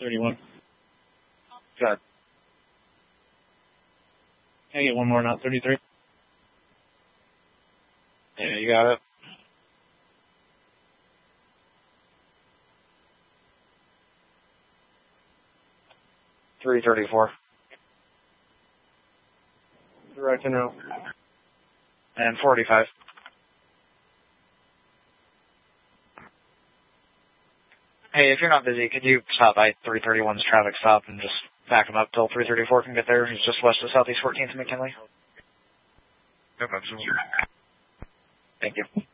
31. Good. Can I get one more, not 33? Yeah, you got it. $334. Direct and out. And 45. Hey, if you're not busy, could you stop by 331's traffic stop and just back him up till 334 can get there? He's just west of Southeast 14th and McKinley. Yep, absolutely. Thank you.